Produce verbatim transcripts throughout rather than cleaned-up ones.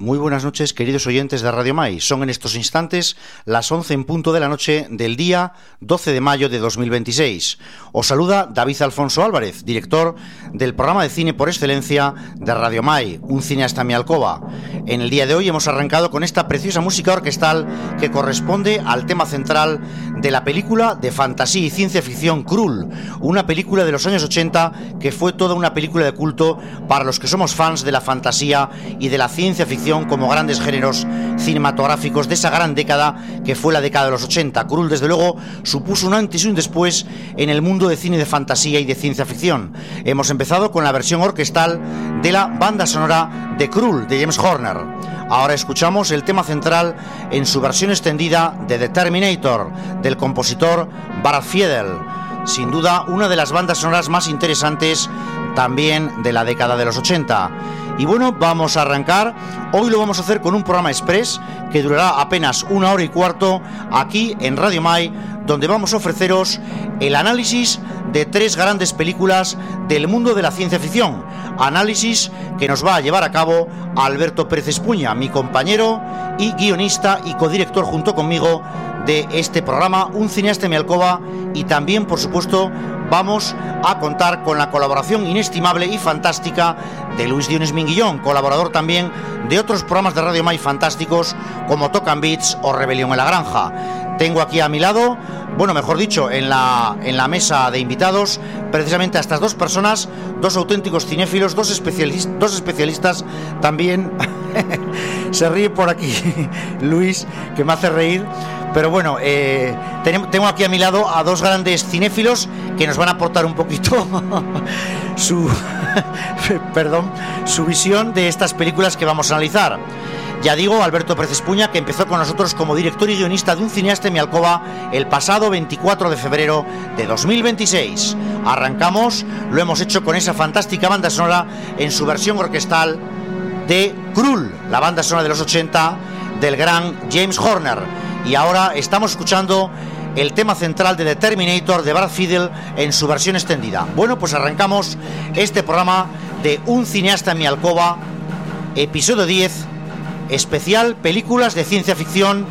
Muy buenas noches, queridos oyentes de Radio Mai. Son en estos instantes las once en punto de la noche del día doce de mayo de dos mil veintiséis. Os saluda David Alfonso Álvarez, director del programa de cine por excelencia de Radio Mai, Un cineasta en mi alcoba. En el día de hoy hemos arrancado con esta preciosa música orquestal que corresponde al tema central de la película de fantasía y ciencia ficción Krull, una película de los años ochenta que fue toda una película de culto para los que somos fans de la fantasía y de la ciencia ficción como grandes géneros cinematográficos de esa gran década que fue la década de los ochenta. Krull, desde luego, supuso un antes y un después en el mundo de cine de fantasía y de ciencia ficción. Hemos empezado con la versión orquestal de la banda sonora de Krull, de James Horner. Ahora escuchamos el tema central en su versión extendida de The Terminator, del compositor Bart Fiedel. Sin duda, una de las bandas sonoras más interesantes también de la década de los ochenta. Y bueno, vamos a arrancar. Hoy lo vamos a hacer con un programa express que durará apenas una hora y cuarto aquí en Radio Mai, donde vamos a ofreceros el análisis de tres grandes películas del mundo de la ciencia ficción. Análisis que nos va a llevar a cabo Alberto Pérez Espuña, mi compañero y guionista y codirector junto conmigo de este programa, Un cineasta en mi alcoba, y también, por supuesto, vamos a contar con la colaboración inestimable y fantástica de Luis Dionis Minguillón, colaborador también de otros programas de Radio Mai fantásticos como Tocan Beats o Rebelión en la Granja. Tengo aquí a mi lado, bueno, mejor dicho, en la, en la mesa de invitados, precisamente a estas dos personas, dos auténticos cinéfilos, dos, especialis, dos especialistas también. Se ríe por aquí Luis, que me hace reír. Pero bueno, eh, tengo aquí a mi lado a dos grandes cinéfilos que nos van a aportar un poquito su, perdón, su visión de estas películas que vamos a analizar. Ya digo, Alberto Pérez Espuña, que empezó con nosotros como director y guionista de Un cineasta en mi alcoba el pasado veinticuatro de febrero de dos mil veintiséis. Arrancamos, lo hemos hecho con esa fantástica banda sonora en su versión orquestal de Krull, la banda sonora de los ochenta del gran James Horner. Y ahora estamos escuchando el tema central de The Terminator de Bart Fiedel en su versión extendida. Bueno, pues arrancamos este programa de Un cineasta en mi alcoba, episodio diez, especial películas de ciencia ficción,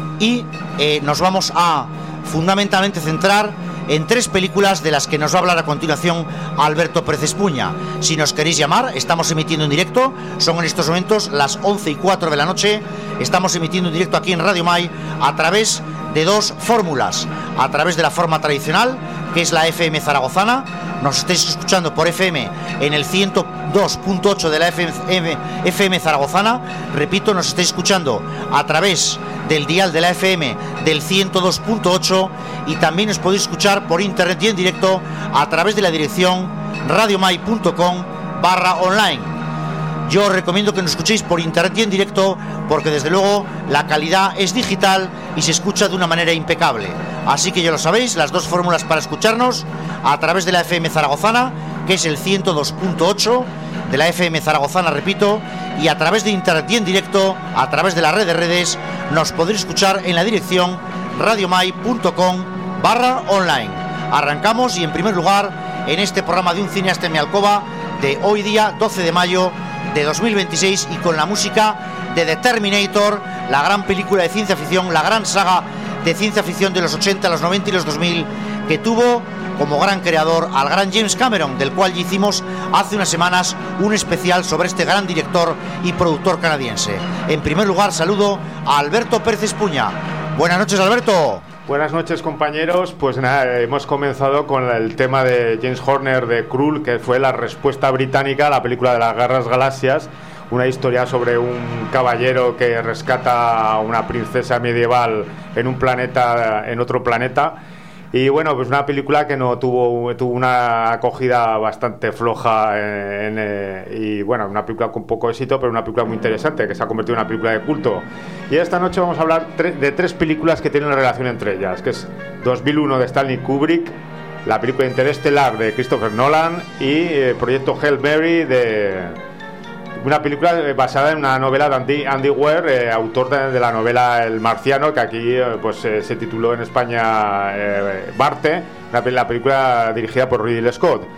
y eh, nos vamos a fundamentalmente centrar en tres películas de las que nos va a hablar a continuación Alberto Pérez Espuña. Si nos queréis llamar, estamos emitiendo en directo, son en estos momentos las once y cuatro de la noche, estamos emitiendo en directo aquí en Radio Mai a través de dos fórmulas, a través de la forma tradicional, que es la F M zaragozana. Nos estáis escuchando por F M en el ciento dos punto ocho de la F M, F M zaragozana. Repito, nos estáis escuchando a través del dial de la F M del ciento dos punto ocho, y también os podéis escuchar por internet y en directo a través de la dirección radiomai punto com barra online. Yo os recomiendo que nos escuchéis por internet y en directo, porque desde luego la calidad es digital y se escucha de una manera impecable. Así que ya lo sabéis, las dos fórmulas para escucharnos: a través de la F M zaragozana, que es el ciento dos punto ocho de la F M zaragozana, repito, y a través de internet y en directo, a través de la red de redes, nos podréis escuchar en la dirección radiomai punto com barra online. Arrancamos, y en primer lugar, en este programa de Un cineasta en mi alcoba de hoy día doce de mayo de dos mil veintiséis, y con la música de The Terminator, la gran película de ciencia ficción, la gran saga de ciencia ficción de los ochenta, los noventa y los dos mil, que tuvo como gran creador al gran James Cameron, del cual ya hicimos hace unas semanas un especial sobre este gran director y productor canadiense. En primer lugar, saludo a Alberto Pérez Espuña. Buenas noches, Alberto. Buenas noches, compañeros. Pues nada, hemos comenzado con el tema de James Horner de Krull, que fue la respuesta británica a la película de las Guerras Galaxias, una historia sobre un caballero que rescata a una princesa medieval en un planeta, en otro planeta. Y bueno, pues una película que no tuvo, tuvo una acogida bastante floja en, en, y bueno, una película con poco éxito, pero una película muy interesante, que se ha convertido en una película de culto. Y esta noche vamos a hablar tre- de tres películas que tienen una relación entre ellas, que es dos mil uno de Stanley Kubrick, la película Interestelar de Christopher Nolan y eh, Proyecto Hail Mary, de una película basada en una novela de Andy, Andy Weir, eh, autor de, de la novela El Marciano, que aquí eh, pues eh, se tituló en España eh, Marte, la, la película dirigida por Ridley Scott.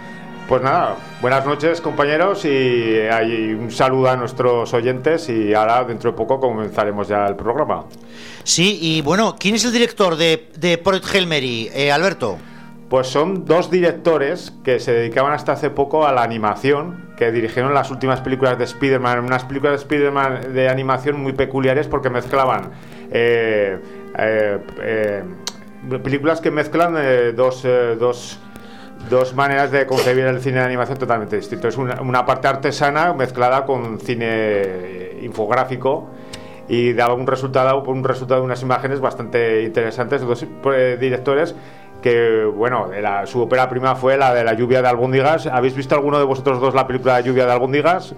Pues nada, buenas noches compañeros y hay un saludo a nuestros oyentes y ahora dentro de poco comenzaremos ya el programa. Sí, y bueno, ¿quién es el director de, de Project Hail Mary, eh, Alberto? Pues son dos directores que se dedicaban hasta hace poco a la animación, que dirigieron las últimas películas de Spider-Man, unas películas de Spider-Man de animación muy peculiares porque mezclaban eh, eh, eh, películas que mezclan eh, dos... Eh, dos Dos maneras de concebir el cine de animación totalmente distinto. Es una, una parte artesana mezclada con cine infográfico y daba un resultado, un resultado de unas imágenes bastante interesantes. Dos eh, directores que, bueno, la, su ópera prima fue la de La lluvia de albóndigas. ¿Habéis visto alguno de vosotros dos la película La lluvia de albóndigas?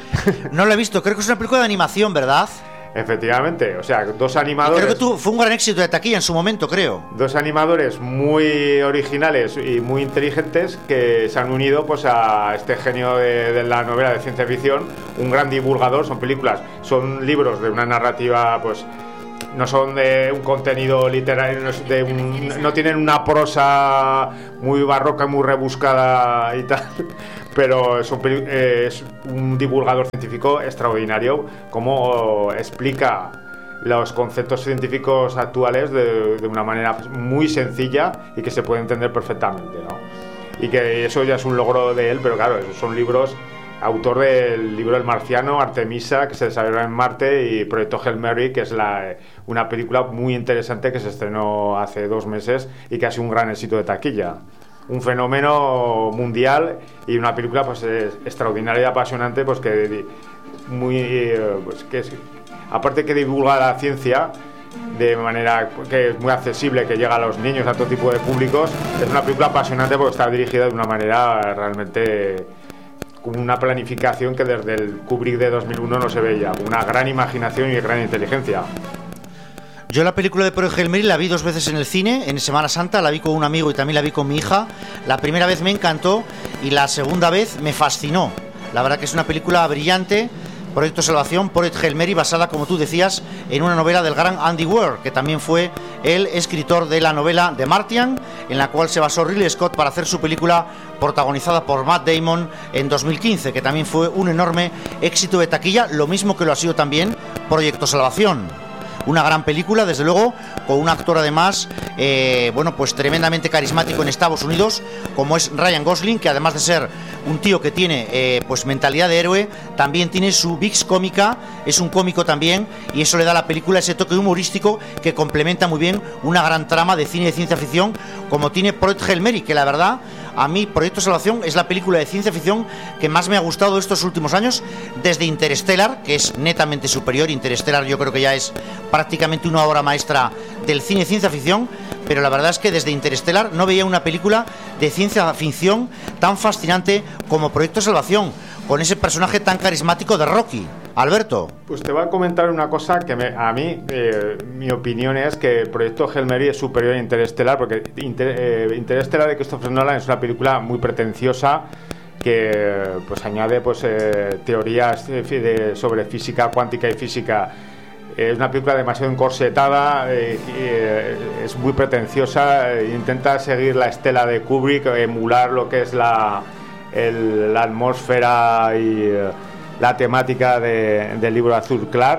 No la he visto, creo que es una película de animación, ¿verdad? Efectivamente, o sea, dos animadores... Creo que tuvo, fue un gran éxito de taquilla en su momento, creo. Dos animadores muy originales y muy inteligentes que se han unido pues a este genio de, de la novela de ciencia ficción, un gran divulgador. Son películas, son libros de una narrativa, pues no son de un contenido literario, no, de un, no tienen una prosa muy barroca, muy rebuscada y tal, pero es un, eh, es un divulgador científico extraordinario, como explica los conceptos científicos actuales de, de una manera muy sencilla y que se puede entender perfectamente, ¿no? Y que eso ya es un logro de él, pero claro, esos son libros... Autor del libro El Marciano, Artemisa, que se desarrolla en Marte, y Proyecto Hail Mary, que es la, una película muy interesante que se estrenó hace dos meses y que ha sido un gran éxito de taquilla. Un fenómeno mundial y una película pues extraordinaria y apasionante, pues que muy pues que es, aparte que divulga la ciencia de manera que es muy accesible, que llega a los niños, a todo tipo de públicos. Es una película apasionante porque está dirigida de una manera realmente con una planificación que desde el Kubrick de dos mil uno no se veía, una gran imaginación y gran inteligencia. Yo la película de Project Hail Mary la vi dos veces en el cine, en Semana Santa, la vi con un amigo y también la vi con mi hija. La primera vez me encantó y la segunda vez me fascinó. La verdad que es una película brillante. Proyecto Salvación, Project Hail Mary, basada, como tú decías, en una novela del gran Andy Weir, que también fue el escritor de la novela The Martian, en la cual se basó Ridley Scott para hacer su película protagonizada por Matt Damon en dos mil quince, que también fue un enorme éxito de taquilla, lo mismo que lo ha sido también Proyecto Salvación. Una gran película, desde luego, con un actor además, eh, bueno, pues tremendamente carismático en Estados Unidos, como es Ryan Gosling, que además de ser un tío que tiene eh, pues mentalidad de héroe, también tiene su vis cómica, es un cómico también, y eso le da a la película ese toque humorístico que complementa muy bien una gran trama de cine de ciencia ficción, como tiene Project Hail Mary, que la verdad, a mí Proyecto Salvación es la película de ciencia ficción que más me ha gustado estos últimos años, desde Interstellar, que es netamente superior. Interstellar yo creo que ya es prácticamente una obra maestra del cine de ciencia ficción, pero la verdad es que desde Interstellar no veía una película de ciencia ficción tan fascinante como Proyecto Salvación, con ese personaje tan carismático de Rocky. Alberto. Pues te voy a comentar una cosa que me, a mí, eh, mi opinión es que el Proyecto Hail Mary es superior a Interestelar, porque Inter, eh, Interestelar de Christopher Nolan es una película muy pretenciosa que pues añade pues eh, teorías de, sobre física cuántica y física. Es una película demasiado encorsetada, eh, eh, es muy pretenciosa, eh, intenta seguir la estela de Kubrick, emular lo que es la, el, la atmósfera y eh, la temática de, del libro Azul Clar,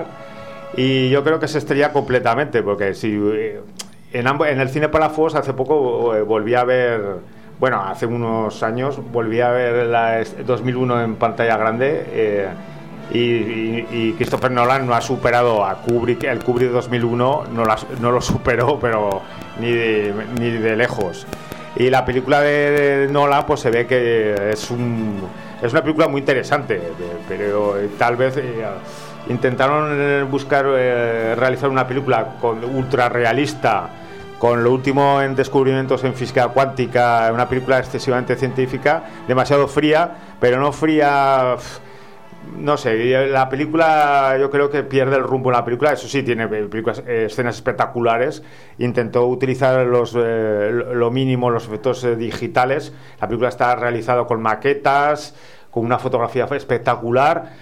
y yo creo que se estrella completamente, porque si en, amb- en el cine Palafox hace poco eh, volví a ver, bueno, hace unos años volví a ver la dos mil uno en pantalla grande, eh, y, y, y Christopher Nolan no ha superado a Kubrick, el Kubrick de dos mil uno no, la, no lo superó, pero ni de, ni de lejos. Y la película de Nolan pues se ve que es un es una película muy interesante, pero tal vez eh, intentaron buscar eh, realizar una película con ultra realista, con lo último en descubrimientos en física cuántica, una película excesivamente científica, demasiado fría, pero no fría, no sé, la película yo creo que pierde el rumbo en la película. Eso sí, tiene películas, eh, escenas espectaculares, intentó utilizar los, eh, lo mínimo, los efectos eh, digitales. La película está realizada con maquetas, con una fotografía espectacular,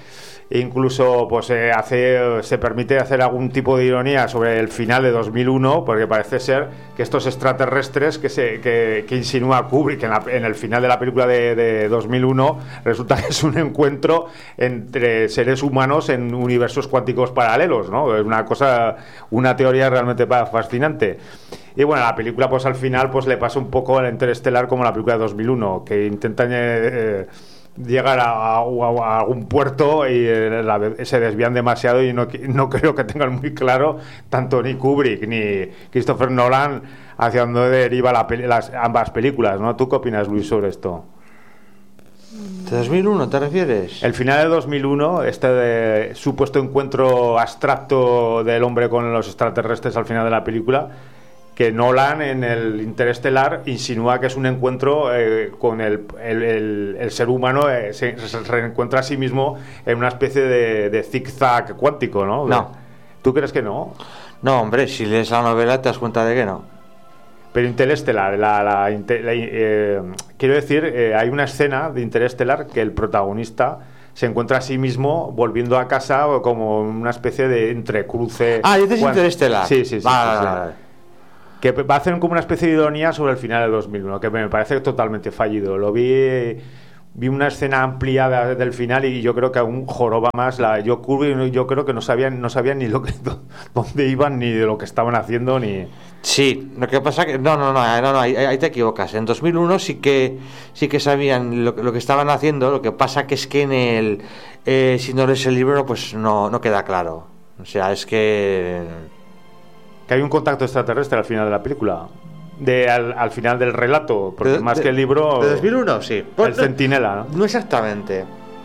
E incluso pues eh, hace se permite hacer algún tipo de ironía sobre el final de dos mil uno, porque parece ser que estos extraterrestres que se que, que insinúa Kubrick en, la, en el final de la película de, de dos mil uno resulta que es un encuentro entre seres humanos en universos cuánticos paralelos, ¿no? Es una cosa, una teoría realmente fascinante. Y bueno, la película pues al final pues le pasa un poco al Interestelar como la película de dos mil uno, que intentan eh, llegar a, a, a algún puerto y eh, la, se desvían demasiado, y no, no creo que tengan muy claro tanto ni Kubrick ni Christopher Nolan hacia dónde deriva la, las ambas películas, ¿no? ¿Tú qué opinas, Luis, sobre esto? ¿De dos mil uno te refieres? El final de dos mil uno, este de supuesto encuentro abstracto del hombre con los extraterrestres al final de la película, que Nolan en el Interestelar insinúa que es un encuentro eh, con el, el, el, el ser humano, eh, se, se reencuentra a sí mismo en una especie de, de zigzag cuántico, ¿no? No. ¿Tú crees que no? No, hombre, si lees la novela te das cuenta de que no. Pero Interestelar, la, la, la, eh, quiero decir, eh, hay una escena de Interestelar que el protagonista se encuentra a sí mismo volviendo a casa como una especie de entrecruce. Ah, dices Interestelar. Sí, sí, sí. Vale, sí, sí. vale. Que va a hacer como una especie de ironía sobre el final de dos mil uno, que me parece totalmente fallido. Lo vi, vi una escena ampliada del final y yo creo que aún joroba más. La, yo, yo creo que no sabían, no sabían ni lo que, dónde iban, ni de lo que estaban haciendo, ni... Sí, lo que pasa que... No, no, no, no, no ahí, ahí te equivocas. En dos mil uno sí que sí que sabían lo, lo que estaban haciendo. Lo que pasa que es que en el... Eh, si no lees el libro, pues no, no queda claro. O sea, es que... Que hay un contacto extraterrestre al final de la película, de al, al final del relato, porque de, más de, que el libro... ¿De dos mil uno? Sí. El Centinela, ¿no? No exactamente.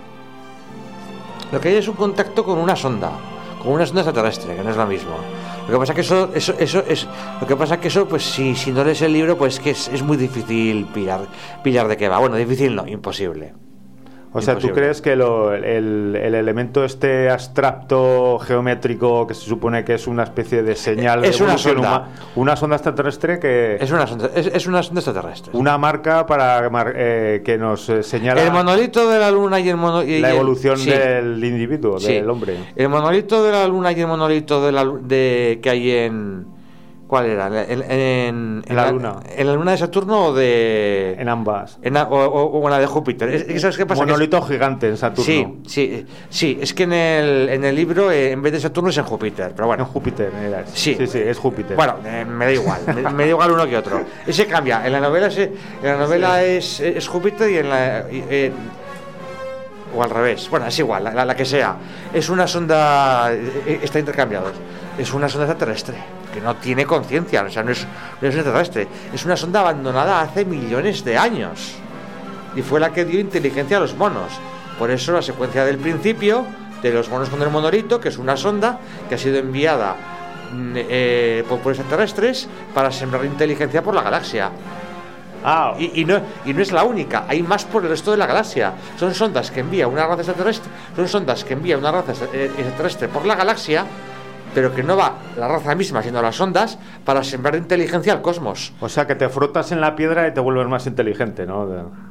Lo que hay es un contacto con una sonda, con una sonda extraterrestre, que no es lo mismo. Lo que pasa que eso, eso, eso es, lo que pasa que eso, pues si, si no lees el libro, pues que es, es muy difícil pillar, pillar de qué va. Bueno, difícil no, imposible. O sea, ¿tú crees que lo, el, el elemento este abstracto geométrico que se supone que es una especie de señal es de una sonda, humana, una sonda extraterrestre que es una sonda, es, es una sonda extraterrestre, una marca para eh, que nos eh, señala el monolito de la luna y el mono, y la evolución el, sí. del individuo, sí. del hombre. El monolito de la luna y el monolito de la de que hay en ¿cuál era? En, en, en, en la, la luna. ¿En la luna de Saturno o de...? En ambas. En la, o, o, o en la de Júpiter. Es, es, ¿sabes qué pasa? Monolito es, gigante en Saturno. Sí, sí, sí. Es que en el, en el libro, eh, en vez de Saturno, es en Júpiter. Pero bueno. En Júpiter, era. Sí. sí, sí, es Júpiter. Bueno, eh, me da igual. me, me da igual uno que otro. Ese cambia. En la novela, se, en la novela sí. es, es Júpiter y en la... Eh, o al revés, bueno, es igual, la, la, la que sea. Es una sonda, está intercambiado. Es una sonda extraterrestre que no tiene conciencia, o sea, no es, no es extraterrestre. Es una sonda abandonada hace millones de años y fue la que dio inteligencia a los monos. Por eso la secuencia del principio de los monos con el monolito, que es una sonda que ha sido enviada eh, por, por extraterrestres para sembrar inteligencia por la galaxia. Ah. Y, y, no, y no es la única, hay más por el resto de la galaxia. Son sondas que envía una raza extraterrestre, son sondas que envía una raza extraterrestre por la galaxia, pero que no va la raza misma, sino las sondas, para sembrar inteligencia al cosmos. O sea, que te frotas en la piedra y te vuelves más inteligente, ¿no?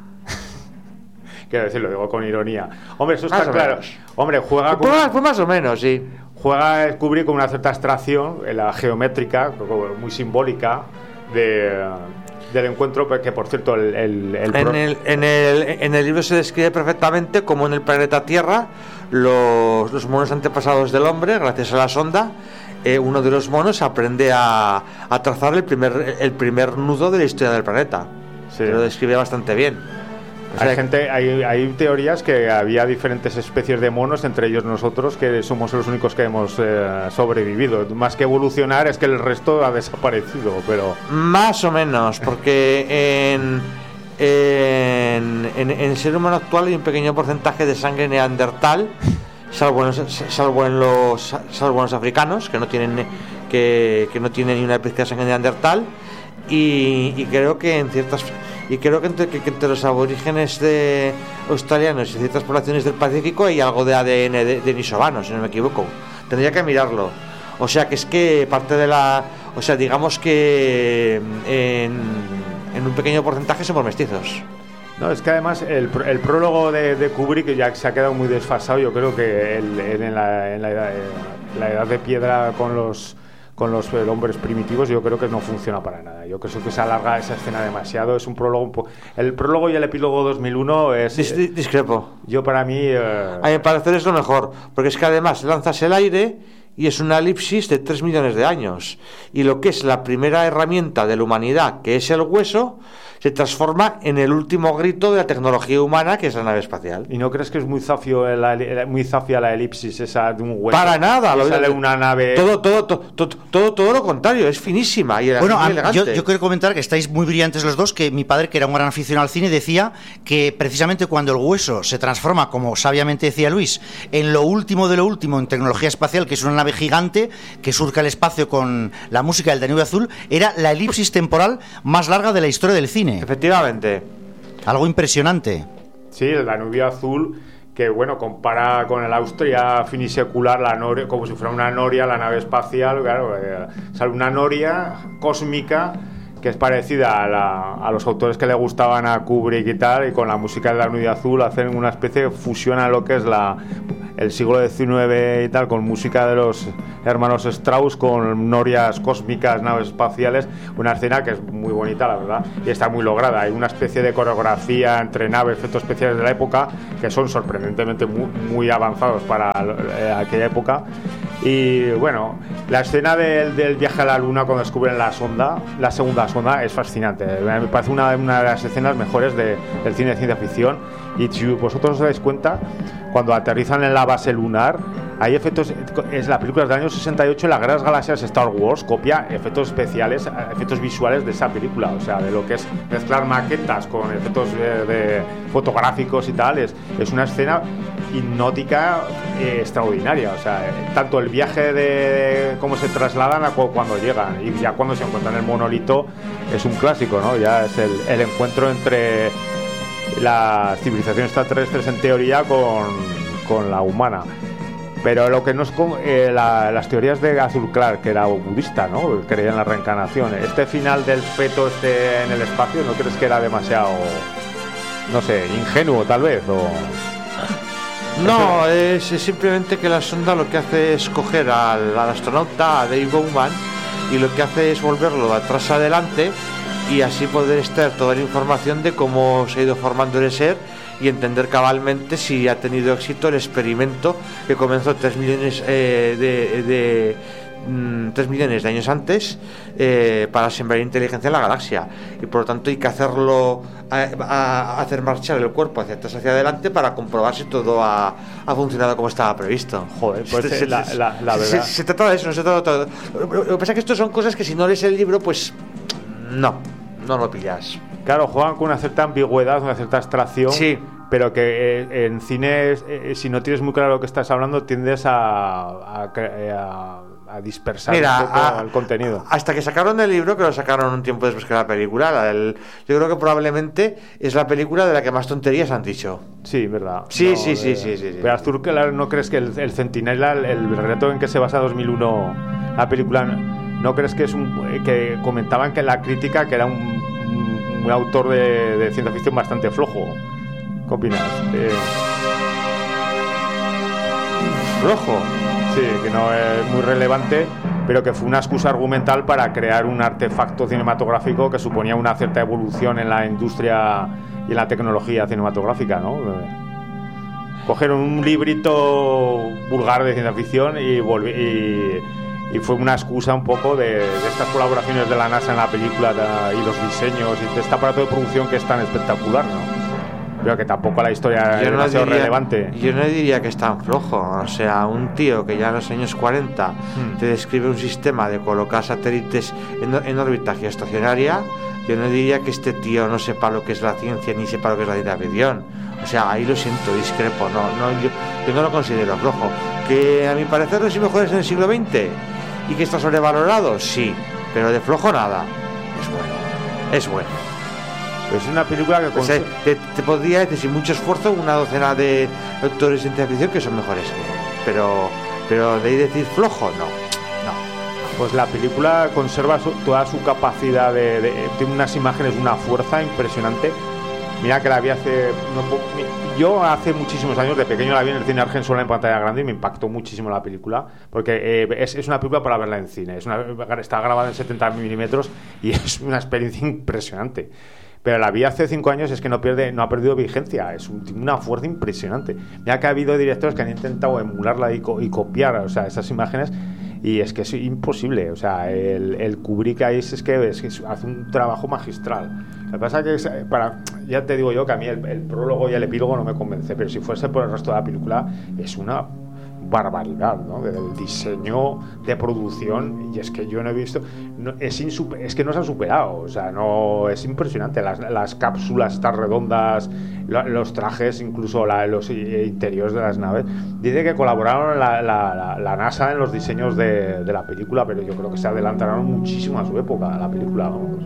Quiero decirlo, digo con ironía. Hombre, eso está claro. Menos. Hombre, juega con... Pues, pues más o menos, sí. Juega Kubrick con una cierta abstracción, en la geométrica, muy simbólica, de... del encuentro, que por cierto el, el, el en, el, en, el, en el libro se describe perfectamente cómo en el planeta Tierra los, los monos antepasados del hombre, gracias a la sonda, eh, uno de los monos aprende a, a trazar el primer, el primer nudo de la historia del planeta. Sí. Lo describe bastante bien. O sea, hay gente, hay, hay teorías que había diferentes especies de monos, entre ellos nosotros, que somos los únicos que hemos eh, sobrevivido. Más que evolucionar, es que el resto ha desaparecido, pero... Más o menos, porque en, en, en, en el ser humano actual hay un pequeño porcentaje de sangre neandertal, salvo en, salvo en, los, salvo en los africanos, que no tienen, que, que no tienen ni una pizca de sangre neandertal, y, y creo que en ciertas... Y creo que entre, que, que entre los aborígenes de australianos y ciertas poblaciones del Pacífico hay algo de A D N de, de nisovanos, si no me equivoco. Tendría que mirarlo. O sea, que es que parte de la... O sea, digamos que en, en un pequeño porcentaje somos mestizos. No, es que además el, el prólogo de, de Kubrick ya se ha quedado muy desfasado. Yo creo que el, en, la, en la, edad, la edad de piedra con los con los hombres primitivos, yo creo que no funciona para nada. Yo creo que se alarga esa escena demasiado. Es un prólogo un po- el prólogo y el epílogo dos mil uno es Dis- discrepo. Yo para mí eh... a mi parecer es lo mejor, porque es que además lanzas el aire y es una elipsis de tres millones de años, y lo que es la primera herramienta de la humanidad, que es el hueso, se transforma en el último grito de la tecnología humana, que es la nave espacial. ¿Y no crees que es muy zafio la, muy zafia la elipsis esa de un hueso? Para nada, lo sale de una nave. Todo, todo, todo, todo, todo, todo lo contrario, es finísima y bueno, muy a, elegante. Yo, yo quiero comentar que estáis muy brillantes los dos, que mi padre, que era un gran aficionado al cine, decía que precisamente cuando el hueso se transforma, como sabiamente decía Luis, en lo último de lo último en tecnología espacial, que es una nave gigante que surca el espacio con la música del Danubio Azul, era la elipsis temporal más larga de la historia del cine. Efectivamente. Algo impresionante. Sí, el Danubio Azul, que bueno, compara con el Austria finisecular, la noria, como si fuera una noria, la nave espacial, claro, eh, sale una noria cósmica que es parecida a, la, a los autores que le gustaban a Kubrick y tal, y con la música del Danubio Azul hacen una especie de fusión a lo que es la, el siglo diecinueve y tal, con música de los hermanos Strauss, con norias cósmicas, naves espaciales, una escena que es muy bonita, la verdad, y está muy lograda. Hay una especie de coreografía entre naves, efectos especiales de la época, que son sorprendentemente muy, muy avanzados para eh, aquella época. Y bueno, la escena del, del viaje a la luna cuando descubren la sonda, la segunda sonda, es fascinante. Me parece una, una de las escenas mejores de, del cine de ciencia ficción. Y si vosotros os dais cuenta, cuando aterrizan en la base lunar, hay efectos. Es la película del año sesenta y ocho, La Guerra de las Galaxias, Star Wars, copia efectos especiales, efectos visuales de esa película. O sea, de lo que es mezclar maquetas con efectos de, de fotográficos y tal. Es, es una escena hipnótica eh, extraordinaria. O sea, eh, tanto el viaje de, de cómo se trasladan a cu- cuando llegan, y ya cuando se encuentran el monolito, es un clásico, ¿no? Ya es el, el encuentro entre las civilizaciones extraterrestres en teoría con, con la humana. Pero lo que no es con, eh, la, las teorías de Arthur Clarke, que era budista, ¿no? Creía en la reencarnación. Este final del feto este en el espacio, ¿no crees que era demasiado, no sé, ingenuo tal vez? O... No, es, es simplemente que la sonda lo que hace es coger al, al astronauta, a Dave Bowman, y lo que hace es volverlo de atrás adelante, y así poder extraer toda la información de cómo se ha ido formando el ser y entender cabalmente si ha tenido éxito el experimento que comenzó tres millones eh, de, de mm, tres millones de años antes eh, para sembrar inteligencia en la galaxia, y por lo tanto hay que hacerlo a, a hacer marchar el cuerpo hacia atrás hacia adelante para comprobar si todo ha, ha funcionado como estaba previsto. Joder, pues se, la, la, la verdad se, se trata de eso, no se trata de todo. Lo que pasa es que esto son cosas que si no lees el libro, pues no, no lo pillas. Claro, juegan con una cierta ambigüedad, una cierta abstracción. Sí. Pero que eh, en cine, eh, si no tienes muy claro lo que estás hablando, tiendes a, a, a, a dispersar Mira, un poco a, el contenido. Hasta que sacaron el libro, que lo sacaron un tiempo después que la película, la del, yo creo que probablemente es la película de la que más tonterías han dicho. Sí, verdad. Sí, no, sí, de, sí, sí, sí, sí. Pero Arthur Clarke, ¿no crees que el, el Centinela, el, el relato en que se basa dos mil uno, la película, no crees que es un que comentaban que la crítica que era un, un, un autor de, de ciencia ficción bastante flojo? ¿Qué opinas? Eh... Flojo. Sí, que no es muy relevante, pero que fue una excusa argumental para crear un artefacto cinematográfico que suponía una cierta evolución en la industria y en la tecnología cinematográfica, ¿no? Cogieron un librito vulgar de ciencia ficción y, volví, y, y fue una excusa un poco de, de estas colaboraciones de la NASA en la película de, y los diseños y de este aparato de producción que es tan espectacular, ¿no? Pero que tampoco la historia yo es no demasiado diría, relevante. Yo no diría que es tan flojo. O sea, un tío que ya en los años cuarenta hmm. te describe un sistema de colocar satélites en, en órbita geoestacionaria, yo no diría que este tío no sepa lo que es la ciencia ni sepa lo que es la ciencia ficción. O sea, ahí lo siento, discrepo. No, no, yo, yo no lo considero flojo. Que a mi parecer los mejores en el siglo veinte y que está sobrevalorado, sí, pero de flojo nada. Es bueno, es bueno. Es una película que o sea, te, te podría decir sin mucho esfuerzo una docena de autores de ciencia ficción que son mejores que él, pero pero de ahí decir flojo no, no. Pues la película conserva su, toda su capacidad de, de tiene unas imágenes, una fuerza impresionante, Mira que la vi hace... No, yo hace muchísimos años, de pequeño la vi en el cine Argensola en pantalla grande y me impactó muchísimo la película, porque eh, es, es una película para verla en cine. Es una, está grabada en setenta milímetros y es una experiencia impresionante. Pero la vi hace cinco años, es que no pierde, no ha perdido vigencia, es un, una fuerza impresionante. Mira que ha habido directores que han intentado emularla y, co, y copiar, o sea, esas imágenes, y es que es imposible. O sea, el, el Kubrick ahí es, es, que, es que hace un trabajo magistral. Lo que pasa es que, para, ya te digo yo que a mí el, el prólogo y el epílogo no me convence, pero si fuese por el resto de la película, es una barbaridad, ¿no? Del diseño de producción, y es que yo no he visto, no, es, insuper, es que no se ha superado, o sea, no, es impresionante, las, las cápsulas estas redondas, lo, los trajes, incluso la, los interiores de las naves. Dice que colaboraron la, la, la, la NASA en los diseños de, de la película, pero yo creo que se adelantaron muchísimo a su época, la película,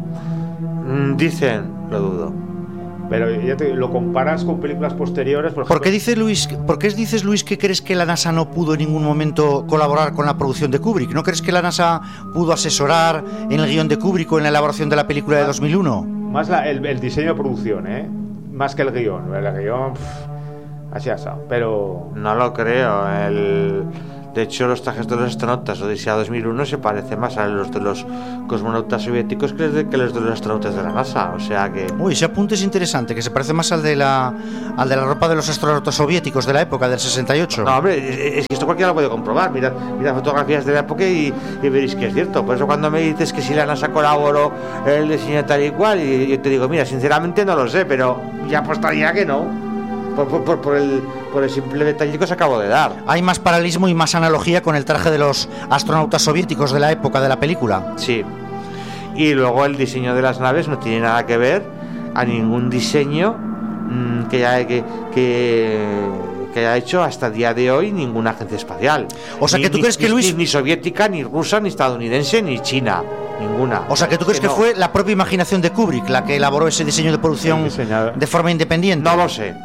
vamos. Dicen, lo dudo. Pero ya te, lo comparas con películas posteriores, por ejemplo. ¿Por qué dice Luis, por qué dices, Luis, que crees que la NASA no pudo en ningún momento colaborar con la producción de Kubrick? ¿No crees que la NASA pudo asesorar en el guión de Kubrick o en la elaboración de la película de dos mil uno? Más la, el, el diseño de producción, ¿eh? Más que el guión. El guión, pff, así asado. Pero no lo creo. El... De hecho, los trajes de los astronautas Odisea dos mil uno se parecen más a los de los cosmonautas soviéticos que los de, que los, de los astronautas de la NASA. O sea que... Uy, ese apunte es interesante, que se parece más al de la al de la ropa de los astronautas soviéticos de la época, del sesenta y ocho. No, hombre, es que esto cualquiera lo puede comprobar. Mirad, mirad fotografías de la época y, y veréis que es cierto. Por eso cuando me dices que si la NASA colaboró el diseño tal y cual, y yo te digo, mira, sinceramente no lo sé, pero ya apostaría que no. Por, por, por, el, por el simple detalle que os acabo de dar. Hay más paralelismo y más analogía con el traje de los astronautas soviéticos de la época de la película. Sí. Y luego el diseño de las naves no tiene nada que ver a ningún diseño mmm, que, haya, que, que, que haya hecho hasta el día de hoy ninguna agencia espacial. O sea, ni, que tú ni, crees que ni, Luis... Ni, ni soviética, ni rusa, ni estadounidense, ni china. Ninguna. O sea, que tú crees que, que no. Fue la propia imaginación de Kubrick la que elaboró ese diseño de producción de forma independiente. No lo sé.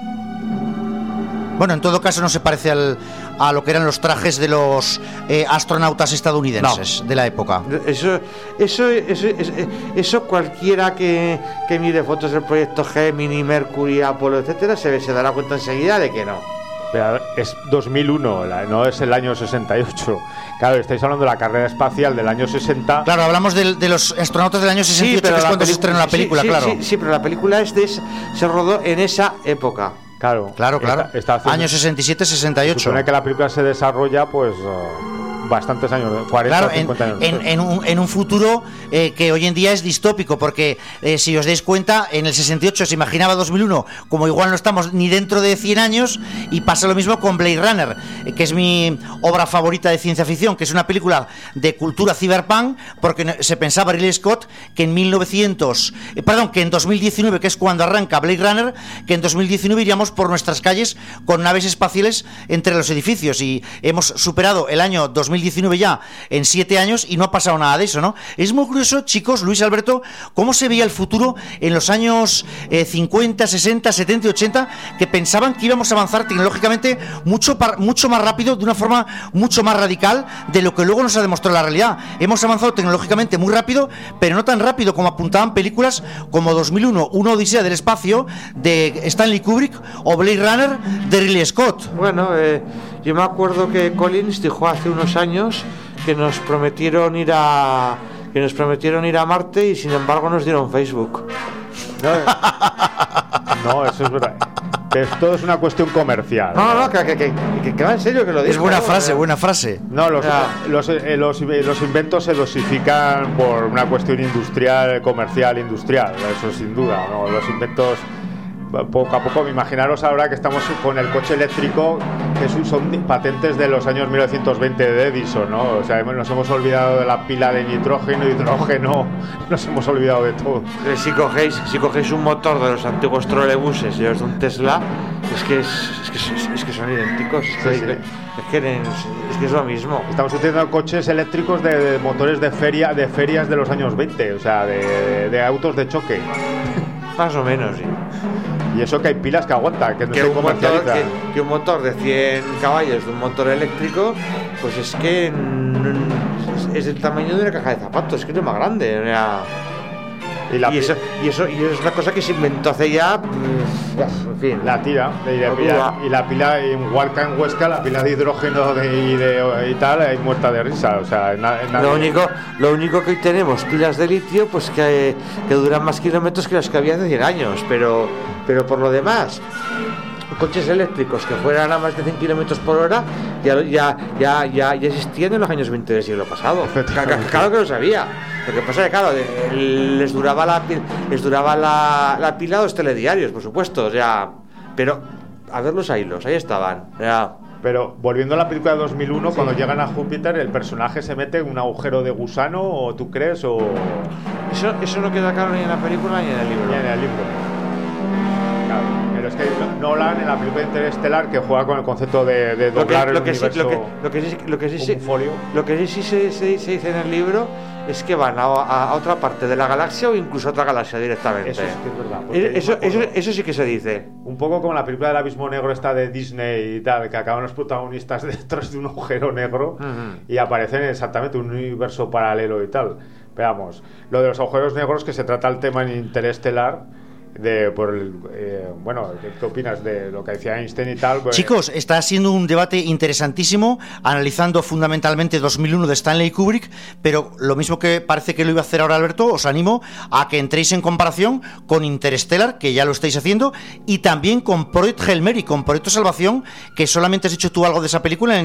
Bueno, en todo caso no se parece al, a lo que eran los trajes de los eh, astronautas estadounidenses no. de la época. Eso, eso, eso, eso, eso cualquiera que, que mire fotos del proyecto Gemini, Mercury, Apolo, etcétera, se, se dará cuenta enseguida de que no. Pero es dos mil uno, no es el año sesenta y ocho. Claro, estáis hablando de la carrera espacial del año sesenta. Claro, hablamos de, de los astronautas del año sesenta y ocho, sí, que es cuando se estrenó la película, sí, claro. Sí, sí, pero la película es de, se rodó en esa época. Claro, claro, claro. Está, está haciendo, año sesenta y siete sesenta y ocho. Se supone que la película se desarrolla, pues, uh, bastantes años, cuarenta claro, o cincuenta en, años. En, en, un, en un futuro eh, que hoy en día es distópico, porque eh, si os dais cuenta, en el sesenta y ocho se imaginaba dos mil uno, como igual no estamos ni dentro de cien años, y pasa lo mismo con Blade Runner, eh, que es mi obra favorita de ciencia ficción, que es una película de cultura cyberpunk, porque se pensaba Ridley Scott que en mil novecientos, eh, perdón, que en dos mil diecinueve, que es cuando arranca Blade Runner, que en dos mil diecinueve iríamos por nuestras calles con naves espaciales entre los edificios, y hemos superado el año dos mil diecinueve ya en siete años y no ha pasado nada de eso, ¿no? Es muy curioso, chicos, Luis, Alberto, cómo se veía el futuro en los años eh, cincuenta, sesenta, setenta y ochenta, que pensaban que íbamos a avanzar tecnológicamente mucho, par, mucho más rápido, de una forma mucho más radical de lo que luego nos ha demostrado la realidad. Hemos avanzado tecnológicamente muy rápido, pero no tan rápido como apuntaban películas como dos mil uno, Una Odisea del Espacio, de Stanley Kubrick, o Blade Runner, de Ridley Scott. Bueno, eh, yo me acuerdo que Collins dijo hace unos años que nos prometieron ir a que nos prometieron ir a Marte y sin embargo nos dieron Facebook. No, no, eso es verdad. Esto es una cuestión comercial. No, no, no, que, que, que, que va en serio que lo digo. Es buena frase, buena frase. No, los, los, eh, los, los inventos se dosifican por una cuestión industrial, comercial, industrial. Eso sin duda, ¿no? Los inventos, poco a poco, imaginaros ahora que estamos con el coche eléctrico, que son patentes de los años mil novecientos veinte de Edison, ¿no? O sea, nos hemos olvidado de la pila de nitrógeno, hidrógeno, nos hemos olvidado de todo. Si cogéis, si cogéis un motor de los antiguos trolebuses y los de un Tesla, es que, es, es, que, es, es que son idénticos, es que, sí, sí. Es, que es, es que es lo mismo. Estamos utilizando coches eléctricos de, de motores de feria, de ferias de los años veinte, o sea, de, de, de autos de choque. Más o menos, sí. Y eso que hay pilas que aguantan, que no que se un comercializan. Motor, que, que un motor de cien caballos de un motor eléctrico, pues es que es, es el tamaño de una caja de zapatos, es que es más grande. O sea, Y, la y, eso, y, eso, y eso es una cosa que se inventó hace ya. Mmm, en fin. La tira. Y, la pila, y la pila, en Huarca, en Huesca, la pila de hidrógeno de, y, de, y tal, hay muerta de risa. O sea, na, na, lo, único, lo único que hoy tenemos, pilas de litio, pues que, que duran más kilómetros que las que había hace cien años. Pero, pero por lo demás. Coches eléctricos que fueran a más de cien kilómetros por hora ya, ya, ya, ya, ya existían en los años veinte del siglo pasado. Claro que lo sabía. Lo que pasa es que, claro, les duraba la, les duraba la, la pila dos telediarios, por supuesto. O sea, pero a ver los hilos, ahí estaban. Ya. Pero volviendo a la película de dos mil uno, sí. Cuando llegan a Júpiter, ¿el personaje se mete en un agujero de gusano o tú crees? O Eso, eso no queda claro ni en la película ni en el libro. Ni en el libro. Claro. Pero es que Nolan en la película Interestelar, que juega con el concepto de, de doblar lo que, lo el que universo, sí, lo que, lo que sí, lo que sí, un folio. Lo que sí, sí se, se, se dice en el libro es que van a, a, a otra parte de la galaxia o incluso a otra galaxia directamente. Eso sí que es verdad. Eso, eso, eso sí que se dice. Un poco como la película del abismo negro esta de Disney y tal, que acaban los protagonistas detrás de un agujero negro uh-huh. y aparecen exactamente un universo paralelo y tal. Veamos, lo de los agujeros negros, que se trata el tema en Interestelar. De, por el, eh, bueno, ¿qué opinas de lo que decía Einstein y tal? Pues, chicos, está siendo un debate interesantísimo, analizando fundamentalmente dos mil uno de Stanley Kubrick, pero lo mismo que parece que lo iba a hacer ahora Alberto, os animo a que entréis en comparación con Interstellar, que ya lo estáis haciendo, y también con Project Hail Mary, con Proyecto Salvación, que solamente has dicho tú algo de esa película en